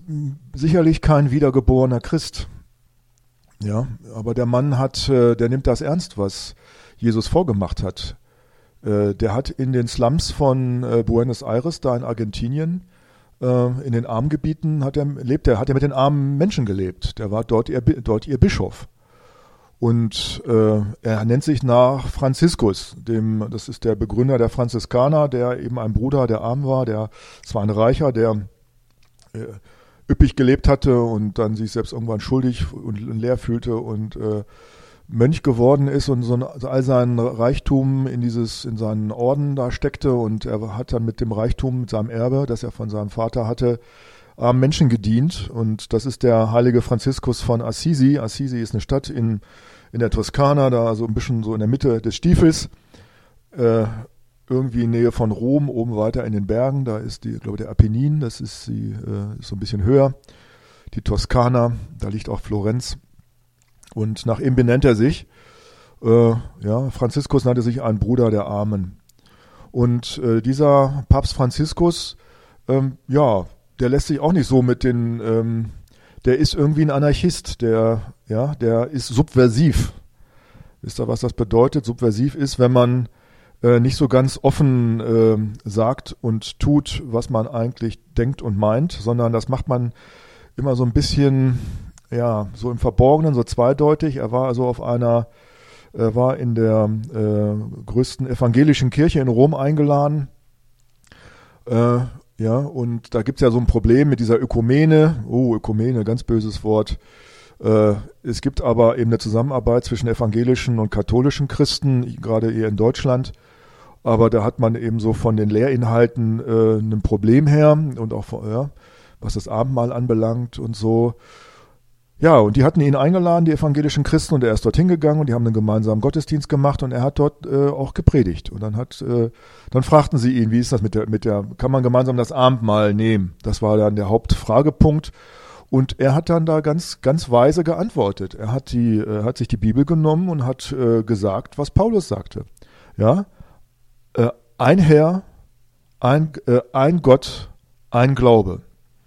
sicherlich kein wiedergeborener Christ. Ja, aber der Mann der nimmt das ernst, was Jesus vorgemacht hat. Der hat in den Slums von Buenos Aires, da in Argentinien, in den Armengebieten hat er mit den armen Menschen gelebt. Der war dort ihr Bischof. Und er nennt sich nach Franziskus, das ist der Begründer der Franziskaner, der eben ein Bruder, der arm war, es war ein Reicher, der üppig gelebt hatte und dann sich selbst irgendwann schuldig und leer fühlte und Mönch geworden ist und all seinen Reichtum in seinen Orden da steckte, und er hat dann mit dem Reichtum, mit seinem Erbe, das er von seinem Vater hatte, armen Menschen gedient, und das ist der heilige Franziskus von Assisi. Assisi ist eine Stadt in der Toskana, da so ein bisschen so in der Mitte des Stiefels, irgendwie in Nähe von Rom, oben weiter in den Bergen, da ist der Apennin, das ist so ein bisschen höher, die Toskana, da liegt auch Florenz. Und nach ihm benennt er sich. Franziskus nannte sich ein Bruder der Armen. Und dieser Papst Franziskus, der lässt sich auch nicht so der ist irgendwie ein Anarchist, der ist subversiv. Wisst ihr, was das bedeutet? Subversiv ist, wenn man nicht so ganz offen sagt und tut, was man eigentlich denkt und meint, sondern das macht man immer so ein bisschen, so im Verborgenen, so zweideutig. Er war also war in der größten evangelischen Kirche in Rom eingeladen. Und da gibt's ja so ein Problem mit dieser Ökumene. Oh, Ökumene, ganz böses Wort. Es gibt aber eben eine Zusammenarbeit zwischen evangelischen und katholischen Christen, gerade eher in Deutschland. Aber da hat man eben so von den Lehrinhalten ein Problem her und auch was das Abendmahl anbelangt und so. Ja, und die hatten ihn eingeladen, die evangelischen Christen, und er ist dorthin gegangen und die haben einen gemeinsamen Gottesdienst gemacht und er hat dort auch gepredigt. Und dann fragten sie ihn, wie ist das kann man gemeinsam das Abendmahl nehmen? Das war dann der Hauptfragepunkt. Und er hat dann da ganz, ganz weise geantwortet. Er hat sich die Bibel genommen und hat gesagt, was Paulus sagte. Ja, ein Herr, ein Gott, ein Glaube.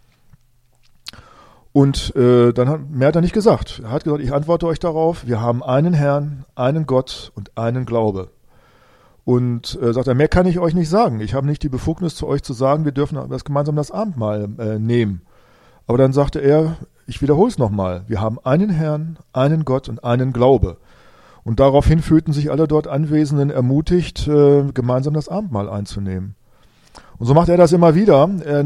Und mehr hat er nicht gesagt. Er hat gesagt, ich antworte euch darauf, wir haben einen Herrn, einen Gott und einen Glaube. Und sagt er, mehr kann ich euch nicht sagen. Ich habe nicht die Befugnis zu euch zu sagen, wir dürfen gemeinsam das Abendmahl nehmen. Aber dann sagte er, ich wiederhole es nochmal, wir haben einen Herrn, einen Gott und einen Glaube. Und daraufhin fühlten sich alle dort Anwesenden ermutigt, gemeinsam das Abendmahl einzunehmen. Und so macht er das immer wieder.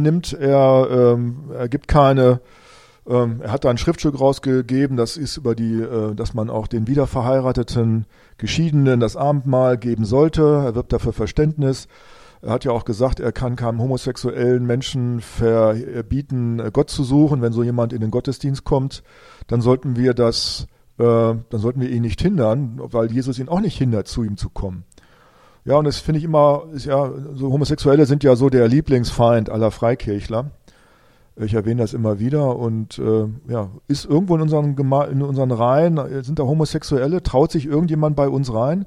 Er gibt keine... Er hat da ein Schriftstück rausgegeben, das ist dass man auch den wiederverheirateten Geschiedenen das Abendmahl geben sollte. Er wirbt dafür Verständnis. Er hat ja auch gesagt, er kann keinem homosexuellen Menschen verbieten, Gott zu suchen. Wenn so jemand in den Gottesdienst kommt, dann sollten wir ihn nicht hindern, weil Jesus ihn auch nicht hindert, zu ihm zu kommen. Ja, und das finde ich immer, so Homosexuelle sind ja so der Lieblingsfeind aller Freikirchler. Ich erwähne das immer wieder und ist irgendwo in unseren Reihen, sind da Homosexuelle, traut sich irgendjemand bei uns rein?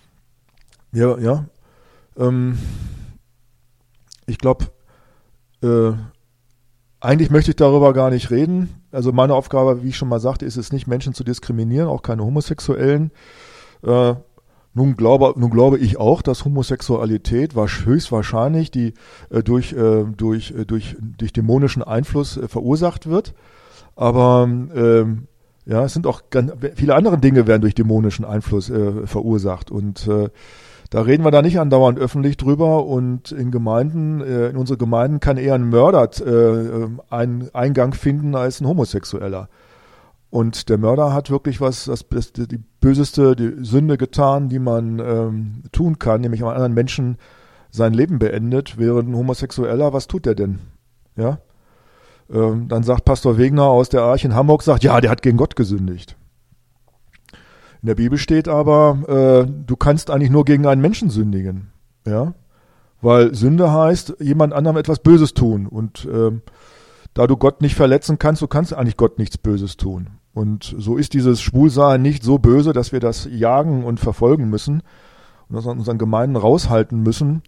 Ich glaube, eigentlich möchte ich darüber gar nicht reden. Also meine Aufgabe, wie ich schon mal sagte, ist es nicht, Menschen zu diskriminieren, auch keine Homosexuellen. Nun glaube ich auch, dass Homosexualität höchstwahrscheinlich durch dämonischen Einfluss verursacht wird. Aber es sind auch viele andere Dinge werden durch dämonischen Einfluss verursacht. Und da reden wir da nicht andauernd öffentlich drüber. Und in unsere Gemeinden kann eher ein Mörder einen Eingang finden als ein Homosexueller. Und der Mörder hat wirklich die böseste Sünde getan, die man tun kann, nämlich einem anderen Menschen sein Leben beendet, während ein Homosexueller, was tut der denn? Ja? Dann sagt Pastor Wegner aus der Arche in Hamburg, der hat gegen Gott gesündigt. In der Bibel steht aber, du kannst eigentlich nur gegen einen Menschen sündigen. Ja? Weil Sünde heißt, jemand anderem etwas Böses tun. Und da du Gott nicht verletzen kannst, du kannst eigentlich Gott nichts Böses tun. Und so ist dieses Schwulsein nicht so böse, dass wir das jagen und verfolgen müssen und das aus unseren Gemeinden raushalten müssen.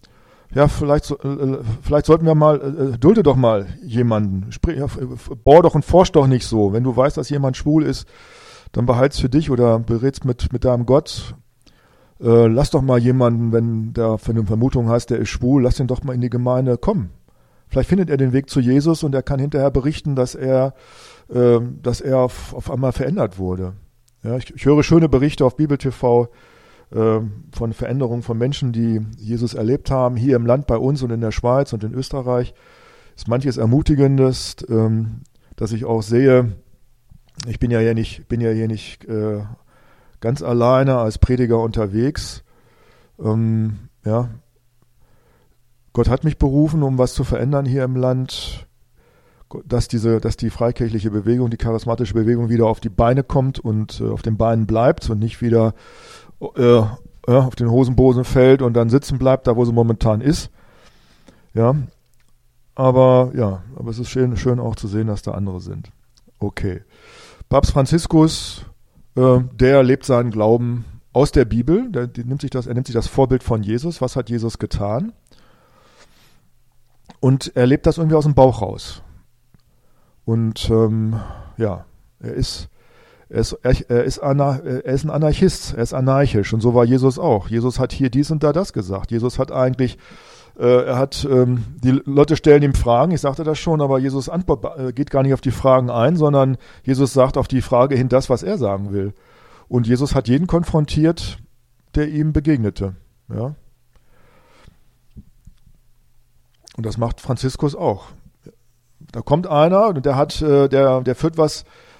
ja, vielleicht sollten wir mal, dulde doch mal jemanden, bohr doch und forsch doch nicht so. Wenn du weißt, dass jemand schwul ist, dann behalt's für dich oder berät's mit deinem Gott. Lass doch mal jemanden, wenn der für eine Vermutung heißt, der ist schwul, lass ihn doch mal in die Gemeinde kommen. Vielleicht findet er den Weg zu Jesus und er kann hinterher berichten, dass er auf einmal verändert wurde. Ja, ich höre schöne Berichte auf Bibel TV von Veränderungen von Menschen, die Jesus erlebt haben, hier im Land bei uns und in der Schweiz und in Österreich. Ist manches Ermutigendes, dass ich auch sehe, ich bin ja hier nicht ganz alleine als Prediger unterwegs. Ja, Gott hat mich berufen, um was zu verändern hier im Land, dass die freikirchliche Bewegung, die charismatische Bewegung wieder auf die Beine kommt und auf den Beinen bleibt und nicht wieder auf den Hosenboden fällt und dann sitzen bleibt, da wo sie momentan ist. Ja, aber es ist schön auch zu sehen, dass da andere sind. Okay. Papst Franziskus, der lebt seinen Glauben aus der Bibel. Er nimmt sich das Vorbild von Jesus. Was hat Jesus getan? Und er lebt das irgendwie aus dem Bauch raus. Und er ist ein Anarchist, er ist anarchisch und so war Jesus auch. Jesus hat hier dies und da das gesagt. Jesus hat eigentlich, die Leute stellen ihm Fragen, ich sagte das schon, aber Jesus geht gar nicht auf die Fragen ein, sondern Jesus sagt auf die Frage hin das, was er sagen will. Und Jesus hat jeden konfrontiert, der ihm begegnete. Ja. Und das macht Franziskus auch. Da kommt einer und der führt was.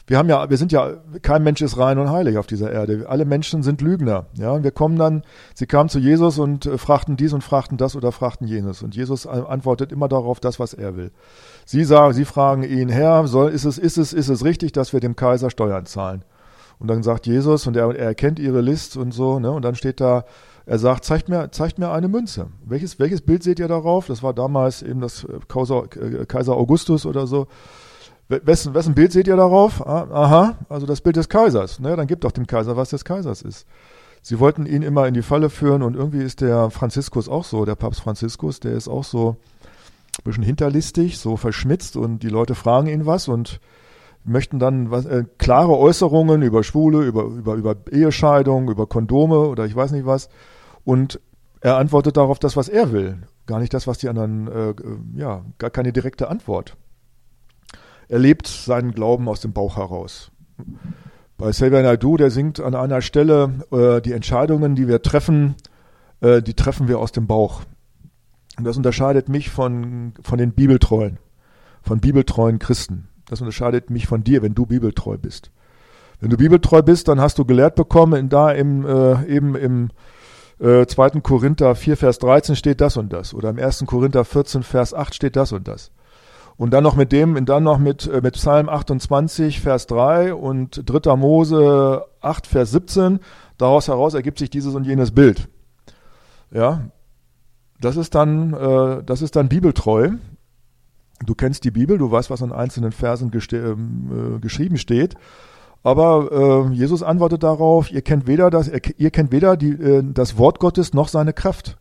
Kein Mensch ist rein und heilig auf dieser Erde. Alle Menschen sind Lügner. Ja, und sie kamen zu Jesus und fragten dies und fragten das oder fragten jenes. Und Jesus antwortet immer darauf das, was er will. Sie fragen ihn, Herr, ist es richtig, dass wir dem Kaiser Steuern zahlen? Und dann sagt Jesus, und er erkennt ihre List und so, ne, und dann steht da, er sagt, zeigt mir eine Münze. Welches Bild seht ihr darauf? Das war damals eben das Kaiser Augustus oder so. Wessen Bild seht ihr darauf? Aha, also das Bild des Kaisers. Ne? Dann gebt doch dem Kaiser, was des Kaisers ist. Sie wollten ihn immer in die Falle führen und irgendwie ist der Franziskus auch so, der Papst Franziskus, der ist auch so ein bisschen hinterlistig, so verschmitzt und die Leute fragen ihn was und möchten dann klare Äußerungen über Schwule, über Ehescheidung, über Kondome oder ich weiß nicht was. Und er antwortet darauf das, was er will. Gar nicht das, was die anderen, gar keine direkte Antwort. Er lebt seinen Glauben aus dem Bauch heraus. Bei Xavier Naidoo, der singt an einer Stelle, die Entscheidungen, die wir treffen, die treffen wir aus dem Bauch. Und das unterscheidet mich von den Bibeltreuen, von bibeltreuen Christen. Das unterscheidet mich von dir, wenn du bibeltreu bist. Wenn du bibeltreu bist, dann hast du gelehrt bekommen, im 2. Korinther 4, Vers 13 steht das und das. Oder im 1. Korinther 14, Vers 8 steht das und das. Und dann noch mit Psalm 28, Vers 3 und 3. Mose 8, Vers 17. Daraus heraus ergibt sich dieses und jenes Bild. Ja, das ist dann bibeltreu. Du kennst die Bibel, du weißt, was an einzelnen Versen geschrieben steht. Aber Jesus antwortet darauf, ihr kennt weder das Wort Gottes noch seine Kraft.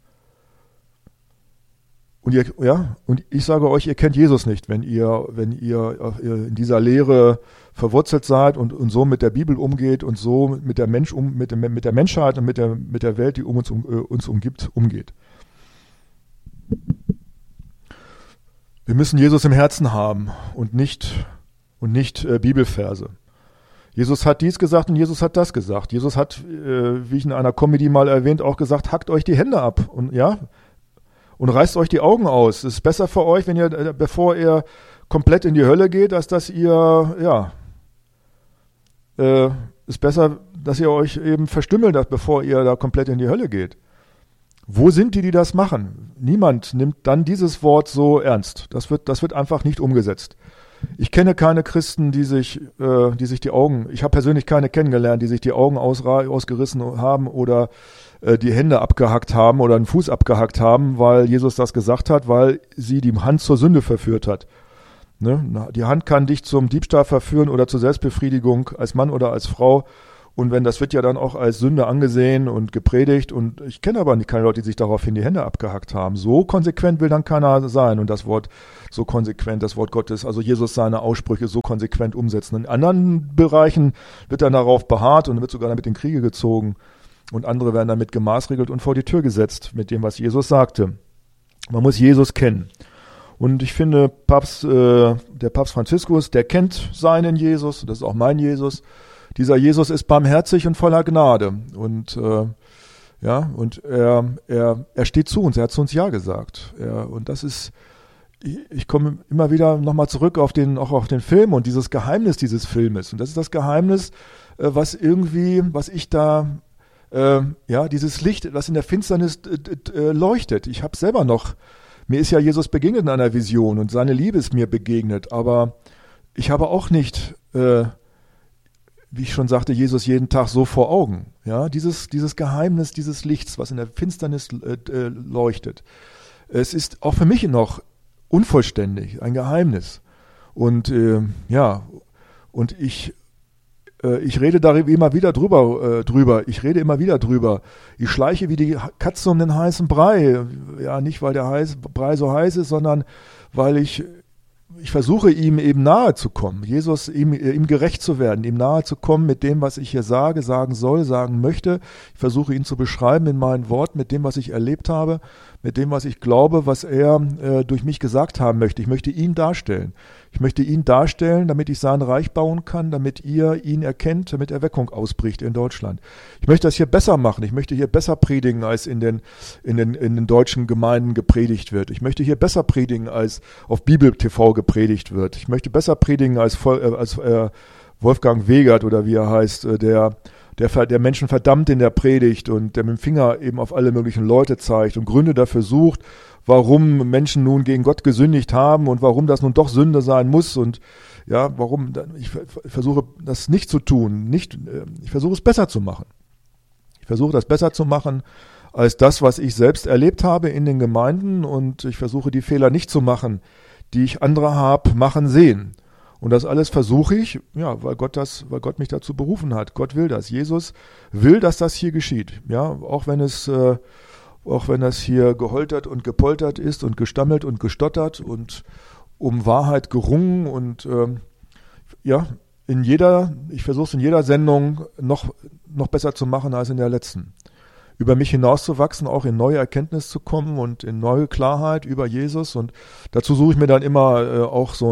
Und ich sage euch, ihr kennt Jesus nicht, wenn ihr in dieser Lehre verwurzelt seid und so mit der Bibel umgeht und so mit der Menschheit und mit der Welt, die uns umgibt, umgeht. Wir müssen Jesus im Herzen haben und nicht Bibelverse. Jesus hat dies gesagt und Jesus hat das gesagt. Jesus hat, wie ich in einer Comedy mal erwähnt, auch gesagt, hackt euch die Hände ab und reißt euch die Augen aus. Es ist besser für euch, bevor ihr komplett in die Hölle geht, als dass ist besser, dass ihr euch eben verstümmelt, bevor ihr da komplett in die Hölle geht. Wo sind die das machen? Niemand nimmt dann dieses Wort so ernst. Das wird einfach nicht umgesetzt. Ich kenne keine Christen, die sich die Augen, ich habe persönlich keine kennengelernt, die sich die Augen ausgerissen haben oder die Hände abgehackt haben oder einen Fuß abgehackt haben, weil Jesus das gesagt hat, weil sie die Hand zur Sünde verführt hat. Ne? Die Hand kann dich zum Diebstahl verführen oder zur Selbstbefriedigung als Mann oder als Frau Und wenn das wird ja dann auch als Sünde angesehen und gepredigt. Und ich kenne aber keine Leute, die sich daraufhin die Hände abgehackt haben. So konsequent will dann keiner sein. Und das Wort so konsequent, das Wort Gottes, also Jesus seine Aussprüche so konsequent umsetzen. In anderen Bereichen wird dann darauf beharrt und wird sogar damit in Kriege gezogen. Und andere werden damit gemaßregelt und vor die Tür gesetzt mit dem, was Jesus sagte. Man muss Jesus kennen. Und ich finde, der Papst Franziskus, der kennt seinen Jesus, das ist auch mein Jesus. Dieser Jesus ist barmherzig und voller Gnade. Und er steht zu uns, er hat zu uns Ja gesagt. Und das ist, ich komme immer wieder nochmal zurück auf den Film und dieses Geheimnis dieses Filmes. Und das ist das Geheimnis, was ich da, dieses Licht, das in der Finsternis leuchtet. Ich habe selber noch, mir ist ja Jesus begegnet in einer Vision und seine Liebe ist mir begegnet, aber ich habe auch nicht, wie ich schon sagte, Jesus jeden Tag so vor Augen. Ja, dieses Geheimnis dieses Lichts, was in der Finsternis leuchtet. Es ist auch für mich noch unvollständig, ein Geheimnis. Und ich rede da immer wieder drüber. Ich rede immer wieder drüber. Ich schleiche wie die Katze um den heißen Brei. Ja, nicht weil der Brei so heiß ist, sondern weil ich versuche, ihm eben nahe zu kommen. Jesus, ihm gerecht zu werden, ihm nahe zu kommen mit dem, was ich hier sage, sagen soll, sagen möchte. Ich versuche, ihn zu beschreiben in meinen Worten, mit dem, was ich erlebt habe, mit dem, was ich glaube, was er durch mich gesagt haben möchte. Ich möchte ihn darstellen. Ich möchte ihn darstellen, damit ich sein Reich bauen kann, damit ihr ihn erkennt, damit Erweckung ausbricht in Deutschland. Ich möchte das hier besser machen. Ich möchte hier besser predigen, als in den deutschen Gemeinden gepredigt wird. Ich möchte hier besser predigen, als auf Bibel TV gepredigt wird. Ich möchte besser predigen als Wolfgang Wegert oder wie er heißt, der Menschen verdammt in der Predigt und der mit dem Finger eben auf alle möglichen Leute zeigt und Gründe dafür sucht, warum Menschen nun gegen Gott gesündigt haben und warum das nun doch Sünde sein muss und ja, warum, ich versuche das nicht zu tun, ich versuche es besser zu machen. Ich versuche das besser zu machen als das, was ich selbst erlebt habe in den Gemeinden und ich versuche die Fehler nicht zu machen, die ich andere machen sehen. Und das alles versuche ich, ja, weil Gott mich dazu berufen hat. Gott will das. Jesus will, dass das hier geschieht. Ja, auch wenn das hier geholtert und gepoltert ist und gestammelt und gestottert und um Wahrheit gerungen und ich versuche es in jeder Sendung noch besser zu machen als in der letzten. Über mich hinauszuwachsen, auch in neue Erkenntnis zu kommen und in neue Klarheit über Jesus. Und dazu suche ich mir dann immer auch so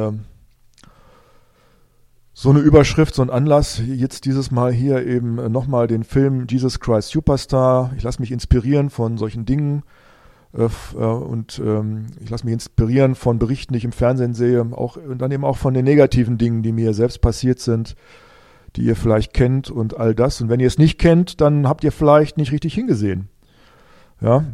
eine Überschrift, so ein Anlass, jetzt dieses Mal hier eben nochmal den Film Jesus Christ Superstar. Ich lasse mich inspirieren von solchen Dingen und ich lasse mich inspirieren von Berichten, die ich im Fernsehen sehe, und dann eben auch von den negativen Dingen, die mir selbst passiert sind, die ihr vielleicht kennt und all das. Und wenn ihr es nicht kennt, dann habt ihr vielleicht nicht richtig hingesehen. Ja.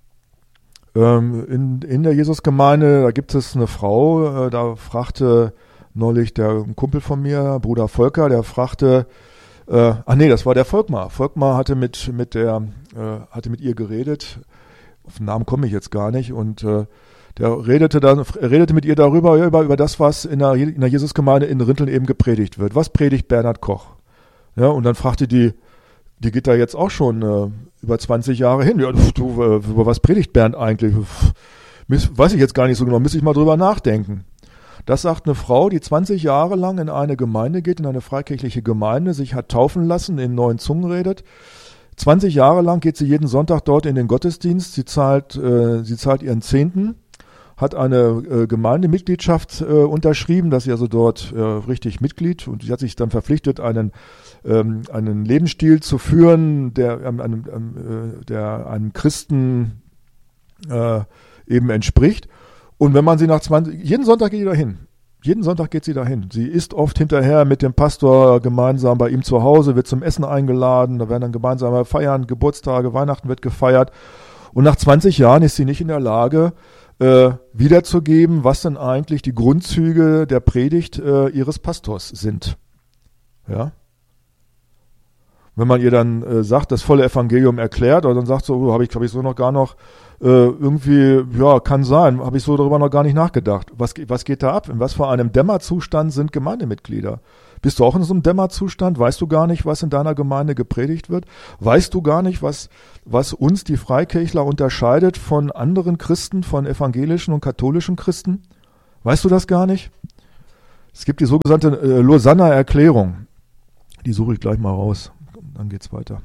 In der Jesusgemeinde, da gibt es eine Frau, da fragte neulich ein Kumpel von mir, Bruder Volker, der fragte, das war der Volkmar. Volkmar hatte mit ihr geredet. Auf den Namen komme ich jetzt gar nicht. Und der redete mit ihr darüber, über das, was in der Jesusgemeinde in Rinteln eben gepredigt wird. Was predigt Bernhard Koch? Ja, und dann fragte die geht da jetzt auch schon über 20 Jahre hin. Ja, über was predigt Bernd eigentlich? Weiß ich jetzt gar nicht so genau, müsste ich mal drüber nachdenken. Das sagt eine Frau, die 20 Jahre lang in eine Gemeinde geht, in eine freikirchliche Gemeinde, sich hat taufen lassen, in neuen Zungen redet. 20 Jahre lang geht sie jeden Sonntag dort in den Gottesdienst. Sie zahlt ihren Zehnten, hat eine Gemeindemitgliedschaft unterschrieben, dass sie also dort richtig Mitglied, und sie hat sich dann verpflichtet, einen Lebensstil zu führen, der einem Christen eben entspricht. Und wenn man sie jeden Sonntag geht sie dahin. Jeden Sonntag geht sie dahin. Sie isst oft hinterher mit dem Pastor gemeinsam bei ihm zu Hause, wird zum Essen eingeladen, da werden dann gemeinsame Feiern, Geburtstage, Weihnachten wird gefeiert. Und nach 20 Jahren ist sie nicht in der Lage, wiederzugeben, was denn eigentlich die Grundzüge der Predigt ihres Pastors sind. Ja? Wenn man ihr dann sagt, das volle Evangelium erklärt, oder dann sagt so, habe ich so noch gar noch irgendwie, ja, kann sein, habe ich so darüber noch gar nicht nachgedacht. Was geht da ab? In was für einem Dämmerzustand sind Gemeindemitglieder? Bist du auch in so einem Dämmerzustand? Weißt du gar nicht, was in deiner Gemeinde gepredigt wird? Weißt du gar nicht, was uns die Freikirchler unterscheidet von anderen Christen, von evangelischen und katholischen Christen? Weißt du das gar nicht? Es gibt die sogenannte Lausanner Erklärung. Die suche ich gleich mal raus. Dann geht's weiter.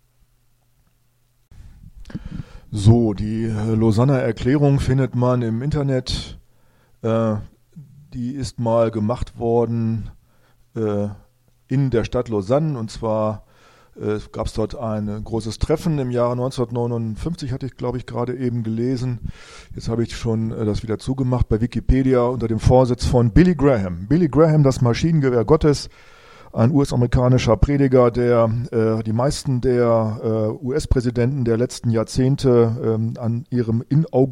So, die Lausanner Erklärung findet man im Internet. Die ist mal gemacht worden in der Stadt Lausanne, und zwar gab es dort ein großes Treffen im Jahre 1959, hatte ich, glaube ich, gerade eben gelesen. Jetzt habe ich schon das wieder zugemacht bei Wikipedia unter dem Vorsitz von Billy Graham. Billy Graham, das Maschinengewehr Gottes, ein US-amerikanischer Prediger, der die meisten der US-Präsidenten der letzten Jahrzehnte an ihrem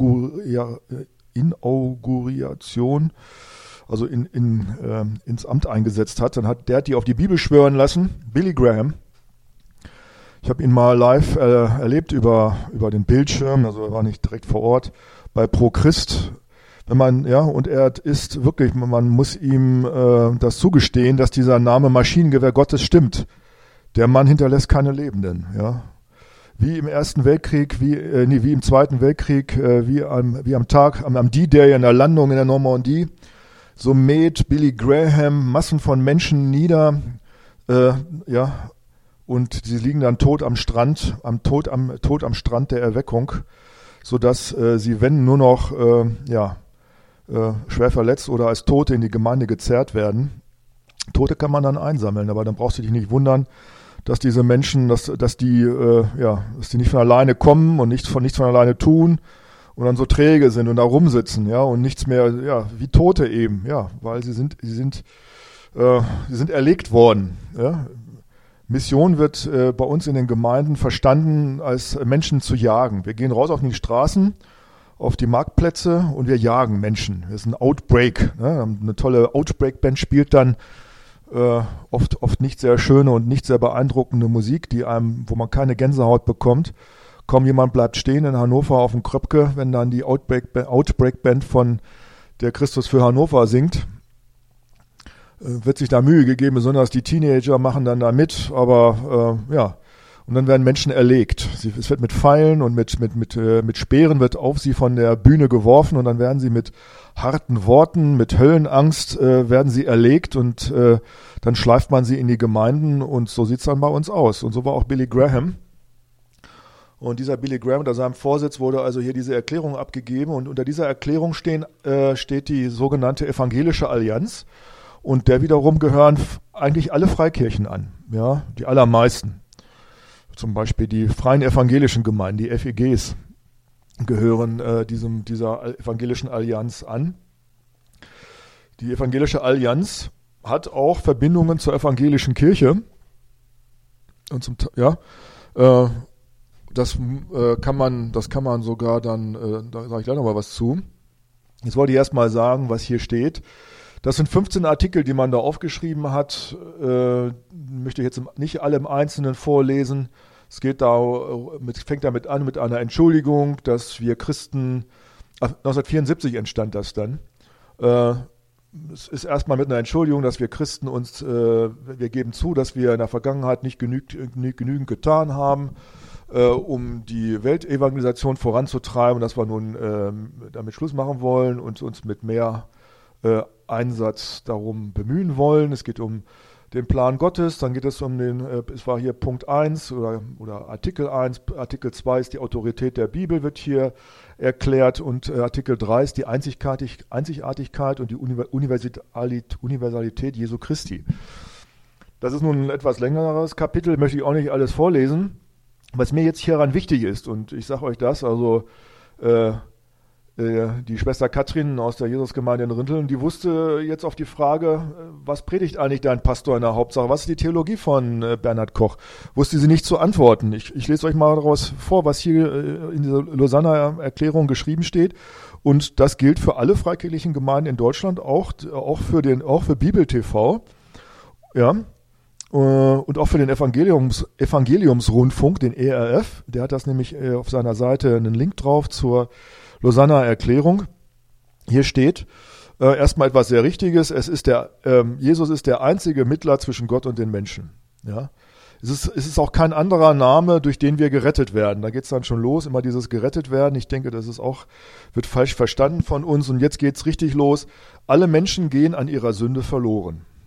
Inauguration, also ins Amt eingesetzt hat. Der hat die auf die Bibel schwören lassen, Billy Graham. Ich habe ihn mal live erlebt über den Bildschirm, also er war nicht direkt vor Ort, bei Pro Christ. Und er ist wirklich, man muss ihm das zugestehen, dass dieser Name Maschinengewehr Gottes stimmt. Der Mann hinterlässt keine Lebenden, ja. Wie im Ersten Weltkrieg, wie im Zweiten Weltkrieg, wie am Tag, am D-Day in der Landung in der Normandie, so mäht Billy Graham Massen von Menschen nieder, und sie liegen dann tot am Strand, tot am Strand der Erweckung, sodass sie, wenn nur noch, schwer verletzt oder als Tote in die Gemeinde gezerrt werden. Tote kann man dann einsammeln, aber dann brauchst du dich nicht wundern, dass diese Menschen, dass die nicht von alleine kommen und nichts von alleine tun und dann so träge sind und da rumsitzen, ja, und nichts mehr, ja, wie Tote eben, ja, weil sie sind erlegt worden, ja. Mission wird bei uns in den Gemeinden verstanden, als Menschen zu jagen. Wir gehen raus auf die Straßen, auf die Marktplätze und wir jagen Menschen. Das ist ein Outbreak. Ne? Eine tolle Outbreak-Band spielt dann oft nicht sehr schöne und nicht sehr beeindruckende Musik, wo man keine Gänsehaut bekommt. Kaum jemand bleibt stehen in Hannover auf dem Kröpke, wenn dann die Outbreak-Band von der Christus für Hannover singt. Wird sich da Mühe gegeben, besonders die Teenager machen dann da mit, aber und dann werden Menschen erlegt. Es wird mit Pfeilen und mit Speeren wird auf sie von der Bühne geworfen und dann werden sie mit harten Worten, mit Höllenangst werden sie erlegt und dann schleift man sie in die Gemeinden und so sieht's dann bei uns aus. Und so war auch Billy Graham. Und dieser Billy Graham, unter seinem Vorsitz wurde also hier diese Erklärung abgegeben und unter dieser Erklärung steht die sogenannte Evangelische Allianz. Und der wiederum gehören eigentlich alle Freikirchen an, ja, die allermeisten. Zum Beispiel die freien evangelischen Gemeinden, die FEGs, gehören dieser Evangelischen Allianz an. Die Evangelische Allianz hat auch Verbindungen zur evangelischen Kirche. Und das kann man sogar dann, da sage ich gleich noch mal was zu. Jetzt wollte ich erst mal sagen, was hier steht. Das sind 15 Artikel, die man da aufgeschrieben hat. Möchte ich jetzt nicht alle im Einzelnen vorlesen. Es fängt damit an mit einer Entschuldigung, dass wir Christen, 1974 entstand das dann. Es ist erstmal mit einer Entschuldigung, dass wir Christen wir geben zu, dass wir in der Vergangenheit nicht genügend getan haben, um die Weltevangelisation voranzutreiben, dass wir nun damit Schluss machen wollen und uns mit mehr Einsatz darum bemühen wollen. Es geht um den Plan Gottes, dann geht es es war hier Punkt 1 oder Artikel 1, Artikel 2 ist die Autorität der Bibel, wird hier erklärt und Artikel 3 ist die Einzigartigkeit und die Universalität Jesu Christi. Das ist nun ein etwas längeres Kapitel, möchte ich auch nicht alles vorlesen. Was mir jetzt hieran wichtig ist, und ich sage euch das, also die Schwester Katrin aus der Jesusgemeinde in Rinteln, die wusste jetzt auf die Frage, was predigt eigentlich dein Pastor in der Hauptsache? Was ist die Theologie von Bernhard Koch? Wusste sie nicht zu antworten. Ich lese euch mal daraus vor, was hier in dieser Lausanner Erklärung geschrieben steht. Und das gilt für alle freikirchlichen Gemeinden in Deutschland, auch für Bibel TV. Ja. und auch für den Evangeliumsrundfunk, den ERF. Der hat das nämlich auf seiner Seite einen Link drauf zur Lausanner Erklärung. Hier steht erstmal etwas sehr Richtiges. Jesus ist der einzige Mittler zwischen Gott und den Menschen. Ja? Es ist auch kein anderer Name, durch den wir gerettet werden. Da geht es dann schon los, immer dieses gerettet werden. Ich denke, wird falsch verstanden von uns. Und jetzt geht es richtig los. Alle Menschen gehen an ihrer Sünde verloren.